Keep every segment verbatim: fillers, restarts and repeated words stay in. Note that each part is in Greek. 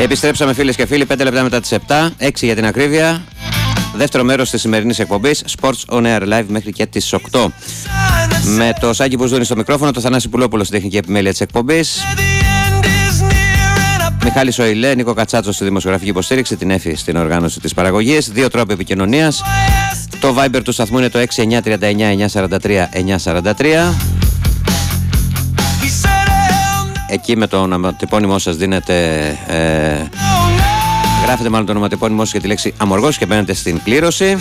Επιστρέψαμε φίλες και φίλοι, πέντε λεπτά μετά τις επτά, έξι για την ακρίβεια. Δεύτερο μέρος της σημερινής εκπομπής Sports On Air Live μέχρι και τις οκτώ. Με το Σάκη Μπουζούνη στο μικρόφωνο, το Θανάση Πουλόπουλο στην τεχνική επιμέλεια της εκπομπής. Μιχάλης Οηλέ, Νίκο Κατσάτσο στη δημοσιογραφική υποστήριξη, την Έφη στην οργάνωση της παραγωγής. Δύο τρόποι επικοινωνίας. Το Viber του σταθμού είναι το έξι εννιά τρία εννιά εννιά τέσσερα τρία εννιά τέσσερα τρία. Εκεί με το ονοματεπώνυμό σας δίνετε, ε, γράφετε μάλλον το ονοματεπώνυμό σας για τη λέξη Αμοργός και μπαίνετε στην κλήρωση.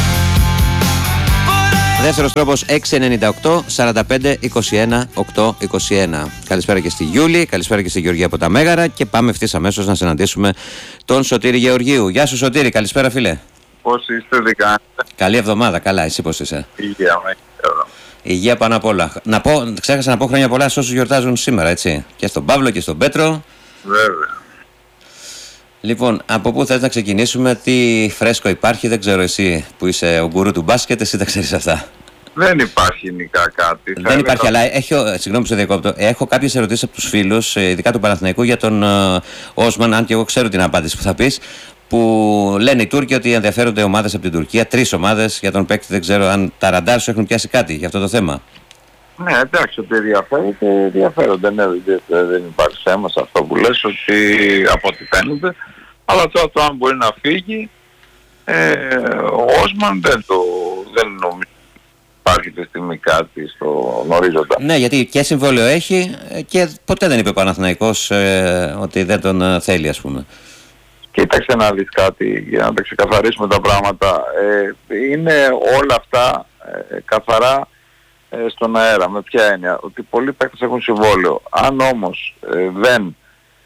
Δεύτερος τρόπος έξι εννιά οκτώ σαράντα πέντε είκοσι ένα οκτακόσια είκοσι ένα. Καλησπέρα και στη Γιούλη, καλησπέρα και στη Γεωργία από τα Μέγαρα και πάμε ευθύς αμέσως να συναντήσουμε τον Σωτήρη Γεωργίου. Γεια σου Σωτήρη, καλησπέρα φίλε. Πώς είστε, τι κάνετε? Καλή εβδομάδα, καλά, εσύ πώς είσαι? Υγεία με. Υγεία πάνω απ' όλα. Να πω, ξέχασα να πω χρόνια πολλά σε όσους γιορτάζουν σήμερα, έτσι. Και στον Παύλο και στον Πέτρο. Βέβαια. Λοιπόν, από πού θες να ξεκινήσουμε, τι φρέσκο υπάρχει, δεν ξέρω εσύ που είσαι ο γκουρού του μπάσκετ, εσύ τα ξέρεις αυτά. Δεν υπάρχει γενικά κάτι. Δεν θα υπάρχει, έλεγα... αλλά έχω, συγγνώμη που σε διακόπτω, έχω κάποιες ερωτήσεις από τους φίλους, ειδικά του Παναθηναϊκού, για τον uh, Όσμαν, αν και εγώ ξέρω την απάντηση που θα πεις, που λένε οι Τούρκοι ότι ενδιαφέρονται ομάδες από την Τουρκία, τρεις ομάδες για τον παίκτη, δεν ξέρω αν τα ραντάρ σου έχουν πιάσει κάτι για αυτό το θέμα. Ναι, εντάξει, ότι ενδιαφέρονται, ενδιαφέρονται, ναι, δεν υπάρχει θέμα σε αυτό που λες, ότι από ό,τι φαίνεται, αλλά τώρα το αν μπορεί να φύγει, ε, ο Όσμαν δεν το, δεν νομίζω υπάρχει τη στιγμή κάτι στον ορίζοντα. Ναι, γιατί και συμβόλαιο έχει και ποτέ δεν είπε ο Παναθηναϊκός ε, ότι δεν τον θέλει, ας πούμε. Κοίταξε να δεις κάτι για να τα ξεκαθαρίσουμε τα πράγματα. Ε, είναι όλα αυτά ε, καθαρά ε, στον αέρα. Με ποια έννοια? Ότι πολλοί παίκτες έχουν συμβόλαιο. Αν όμως ε, δεν,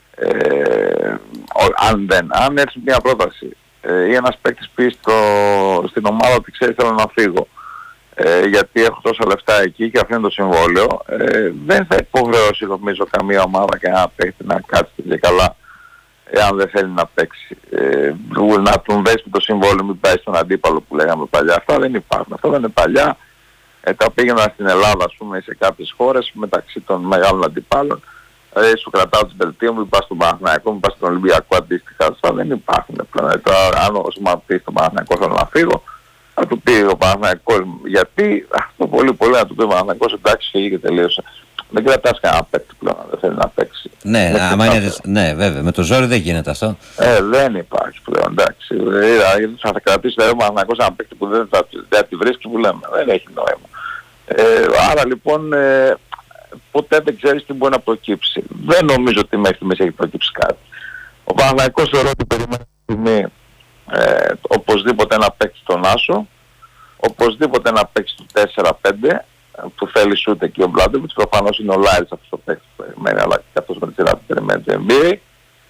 ε, αν δεν, αν έρθει μια πρόταση ε, ή ένας παίκτης πει στο, στην ομάδα ότι ξέρει θέλω να φύγω ε, γιατί έχω τόσα λεφτά εκεί και αφήνω το συμβόλαιο, ε, δεν θα υποχρεώσει νομίζω καμία ομάδα και ένα παίκτη να κάτσει και καλά εάν δεν θέλει να παίξει. Ε, να τον δέσει το συμβόλαιο, μην πάει στον αντίπαλο που λέγαμε παλιά. Αυτά δεν υπάρχουν. Αυτά δεν είναι παλιά. Ε, τα πήγαιναν στην Ελλάδα, ας πούμε, σε κάποιες χώρες μεταξύ των μεγάλων αντιπάλων. Ε, σου κρατάω τις βελτίες μου, μην πας στον Παναθηναϊκό, μην πας στον Ολυμπιακό αντίστοιχα. Αυτά δεν υπάρχουν πλέον. Ε, τώρα, αν ο Σμαρτ πει στον Παναθηναϊκό θέλω να φύγω, θα του πει ο Παναθηναϊκός γιατί, αυτό πολύ πολύ να του πει ο Παναθηναϊκός, εντάξει φύγει και τελείωσε. Δεν κρατάς κανένα παίκτη πλέον, δεν θέλει να παίξει. Ναι, άμα είναι, ναι, βέβαια, με το ζόρι δεν γίνεται αυτό. Ε, δεν υπάρχει πλέον, εντάξει. Δηλαδή θα κρατήσει ο Παναθηναϊκός ένα παίκτη που δεν θα, θα τη βρίσκει που λέμε. Δεν έχει νόημα. Ε, άρα λοιπόν, ε, ποτέ δεν ξέρεις τι μπορεί να προκύψει. Δεν νομίζω ότι μέχρι στιγμής έχει προκύψει κάτι. Ο Παναθηναϊκός θεωρώ ότι περιμένει τη στιγμή ε, οπωσδήποτε να παίξει τον Άσο, οπωσδήποτε να παίξει το τέσσερα πέντε, που θέλει σούτ εκεί ο Μπλάντοβιτς, προφανώς είναι ο Λάιλς αυτός ο παίκτης που περιμένει, αλλά και αυτός με τη σειρά του περιμένει το N B A.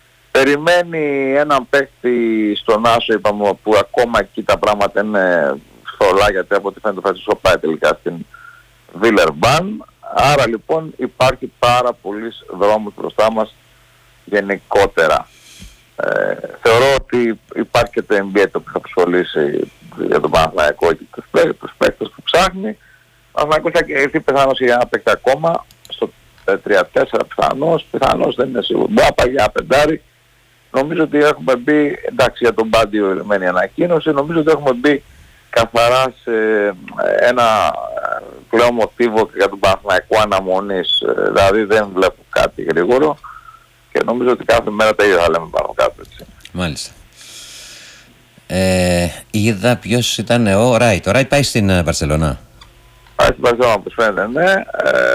Περιμένει έναν παίκτη στον Άσο, είπαμε, που ακόμα εκεί τα πράγματα είναι θολά, γιατί από ό,τι φαίνεται θα τους πάει τελικά στην Βίλερμπαν. Άρα λοιπόν υπάρχει πάρα πολλής δρόμος μπροστά μας γενικότερα. Ε, θεωρώ ότι υπάρχει και το N B A το που θα απασχολήσει για τον Παναθηναϊκό και τους παίκτες που ψάχνει. Ο Παναθηναϊκός θα κερδίσει πιθανώς για ένα παίκτη ακόμα, στο τρία τέσσερα πιθανώς, πιθανώς δεν είναι σίγουρο. Μπορεί να πάει για ένα πεντάρι. Νομίζω ότι έχουμε μπει, εντάξει για τον Μπάντιο ελεγμένη ανακοίνωση, νομίζω ότι έχουμε μπει καθαρά σε ένα πλέον μοτίβο για τον Παναθηναϊκό αναμονής. Δηλαδή δεν βλέπω κάτι γρήγορο και νομίζω ότι κάθε μέρα τα ίδια θα λέμε πάνω κάτω, έτσι. Μάλιστα. Ε, είδα ποιος ήταν ο Ράιτ. Ο Ράιτ πάει στην Βαρσελόνα. Πάει στην Βαρσελόνα όπως φαίνεται, ναι. Ε,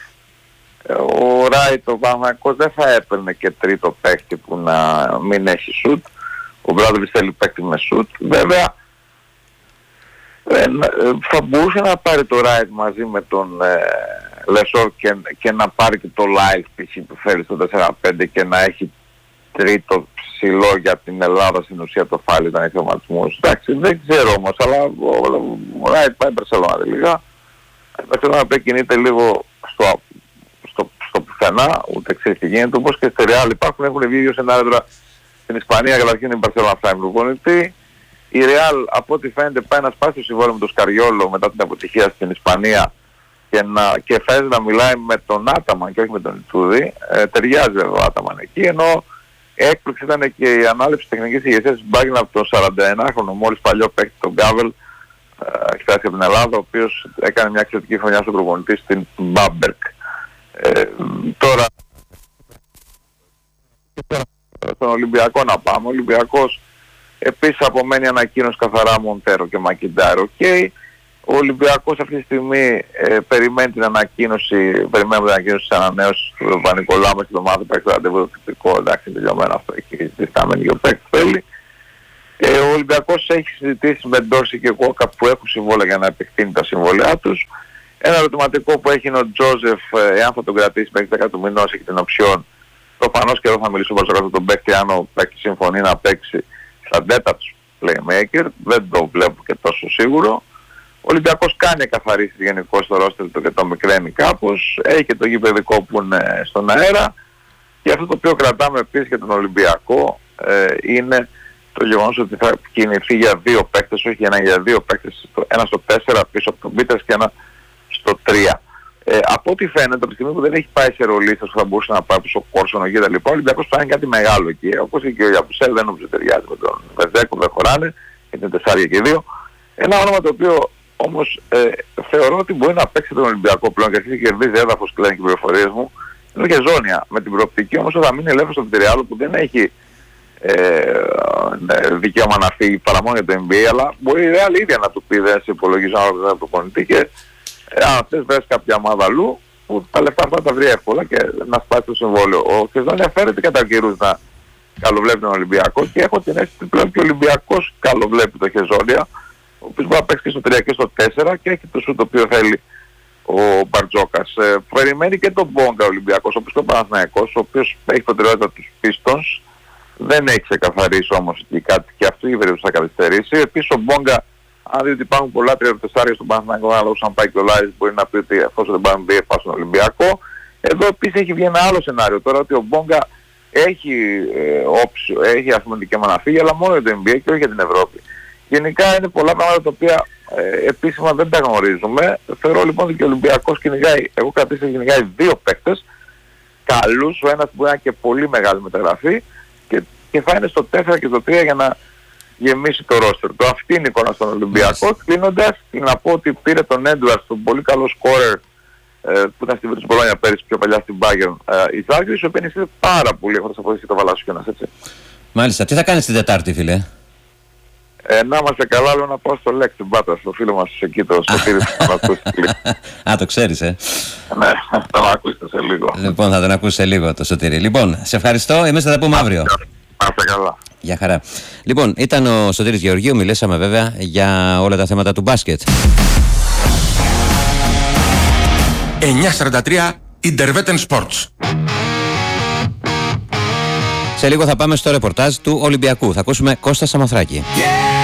ο Ράιτ, ο Παναθηναϊκός δεν θα έπαιρνε και τρίτο παίκτη που να μην έχει σουτ. Ο Μπράντοβιτς θέλει παίκτη με σουτ. Βέβαια, ε, θα μπορούσε να πάρει το Ράιτ μαζί με τον ε, Λεσόρ και, και να πάρει και το Λάιλ που θέλει στο τέσσερα πέντε και να έχει τρίτο ψηλό για την Ελλάδα στην ουσία το φάλι όταν έχει οματισμούς. Εντάξει, δεν ξέρω όμως, αλλά ο Ράιτ πάει Μπαρσελόνα τελικά. Η Μπαρσελόνα πρέπει κινείται λίγο στο, στο, στο πουθενά, ούτε ξέρει τι γίνεται, όπως και στη Ρεάλ υπάρχουν, έχουν βγει δύο σενάρια τώρα στην Ισπανία, καταρχήν η Μπαρσελόνα φτάνει προπονητή. Η Ρεάλ από ό,τι φαίνεται πάει να σπάσει το συμβόλαιο με τον Σκαριόλο μετά την αποτυχία στην Ισπανία και, να, και φαίνεται να μιλάει με τον Άταμαν και όχι με τον Ιτσούδη. Ε, ταιριάζει εδώ ο Άταμαν εκεί, ενώ Έκπληξη ήταν και η ανάληψη τεχνικής ηγεσίας της Μπάγκεν από τον σαρανταενάχρονο μόλις παλιό παίκτη, τον Γκάβελ, έχει φτάσει από την Ελλάδα, ο οποίος έκανε μια εξαιρετική χρονιά στον προπονητή στην Μπάμπερκ. Ε, τώρα, στον Ολυμπιακό να πάμε. Ο Ολυμπιακός επίσης απομένει ανακοίνωση καθαρά Μοντέρο και Μακιντάρ. Okay. Ο Ολυμπιακός αυτή τη στιγμή ε, περιμένει την ανακοίνωση, περιμένει την ανακοίνωση της ανανέωσης του Παπα-Νικολάου με την ομάδα που έχει το ραντεβού το τυπικό, εντάξει, τελειωμένο αυτό, εκεί ζητάμε και ο παίκτης θέλει. Ε, ο Ολυμπιακός έχει συζητήσει με Ντόρση και Κόκα που έχουν συμβόλαια για να επεκτείνει τα συμβόλαιά τους. Ένα ερωτηματικό που έχει είναι ο Τζόζεφ, εάν θα τον κρατήσει μέχρι δέκα του μηνός, έχει την οψιόν. Προφανώς και εδώ θα μιλήσω προς τον παίκτη, αν ο παίκτης συμφωνεί να παίξει σαν τέταρτος playmaker, δεν το βλέπω και τόσο σίγουρο. Ο Ολυμπιακός κάνει εκαθαρίσεις γενικώς στο ρόστερ του και το μικραίνει κάπως. Έχει και το γηπεδικό που είναι στον αέρα. Και αυτό το οποίο κρατάμε επίσης για τον Ολυμπιακό ε, είναι το γεγονός ότι θα κινηθεί για δύο παίκτες, όχι για ένα, για δύο παίκτες, ένα στο τέσσερα πίσω από τον Πίτερς και ένα στο τρία. Ε, από ό,τι φαίνεται, από τη στιγμή που δεν έχει πάει σε ρολίστες που θα μπορούσε να πάει πίσω Κόρσον ο κτλ. Ο Ολυμπιακός φτάνει κάτι μεγάλο εκεί. Όπως και ο Γιαπουσέλ, δεν νομίζω ταιριάζει με τον Βεζέκο, δεν χωράνε, είναι τεσσάρια και δύο. Ένα όνομα το οποίο όμως ε, θεωρώ ότι μπορεί να παίξει τον Ολυμπιακό πλέον και αρχίζει και κερδίζει έδαφος, λένε και οι πληροφορίες μου. Είναι και Ζώνια. Με την προοπτική όμως θα μείνει ελεύθερος στον Πτυριάλο που δεν έχει ε, δικαίωμα να φύγει παρά μόνο για το N B A, αλλά μπορεί η Real ίδια να του πει δεν σε υπολογίζω να το πονητή και ε, αν θες βρες κάποια ομάδα αλλού που τα λεφτά θα τα βρει εύκολα και να σπάσει το συμβόλαιο. Ο Χεζόνια φέρεται κατά καιρούς να καλοβλέπει τον Ολυμπιακό και έχω την αίσθηση πλέον και ο Ολυμπιακός καλοβλέπει τον Χεζόνια, ο οποίος μπορεί να παίξει και στο τρία και στο τέσσερα και έχει το σουτ το οποίο θέλει ο Μπαρτζόκας. Ε, περιμένει και τον Μπόγκα ο Ολυμπιακός, όπως και ο Παναθηναϊκός, ο οποίος έχει προτεραιότητα τους Pistons. Δεν έχει ξεκαθαρίσει όμως και κάτι και αυτή η περίπτωση θα καθυστερήσει. Επίσης ο Μπόγκα, αν δει ότι υπάρχουν πολλά τριάντα τέσσερα στον Παναθηναϊκό, αλλά όσο αν πάει και ο Λάις μπορεί να πει ότι εφόσον δεν πάνε δύο πάει στον Ολυμπιακό. Εδώ επίσης έχει βγει ένα άλλο σενάριο τώρα, ότι ο Μπόγκα έχει, ε, όψιο, έχει ας πούμε δικαίωμα να φύγει, αλλά μόνο για το N B A και όχι για την Ευρώπη. Γενικά είναι πολλά πράγματα τα οποία ε, επίσημα δεν τα γνωρίζουμε. Θεωρώ λοιπόν ότι και ο Ολυμπιακός κυνηγάει, εγώ κρατήσω κυνηγάει δύο παίκτες καλούς, ο ένας που μπορεί να είναι και πολύ μεγάλη μεταγραφή και, και θα είναι στο τέσσερα και στο τρία για να γεμίσει το ρόστερ του. Αυτή είναι η εικόνα στον Ολυμπιακό. Yes. Κλείνοντας, να πω ότι πήρε τον Edwards, τον πολύ καλό σκόρερ ε, που ήταν στην Virtus Bologna πέρυσι πιο παλιά στην Bayern, ε, η Ζάγκρης, ο οποίος είναι πάρα πολύ έχοντας αποδείξει το Βαλάσσικιονας, έτσι. Μάλιστα. Τι θα κάνεις την Τετάρτη, φίλε? Ε, να είμαστε καλά, λέω να πάω στο Λέξ την Πάτρα, στο φίλο μας εκεί, το Σωτήρη, θα τον ακούσει. Α, το ξέρεις, ε. Ναι, θα τον ακούσετε σε λίγο. Λοιπόν, θα τον ακούσει σε λίγο το Σωτήρη. Λοιπόν, σε ευχαριστώ, εμείς θα τα πούμε αύριο. Να είστε καλά. Γεια χαρά. Λοιπόν, ήταν ο Σωτήρης Γεωργίου, μιλήσαμε βέβαια για όλα τα θέματα του μπάσκετ. εννιακόσια σαράντα τρία Intervetten Sports. Σε λίγο θα πάμε στο ρεπορτάζ του Ολυμπιακού. Θα ακούσουμε Κώστα Σαμαθράκη. Yeah!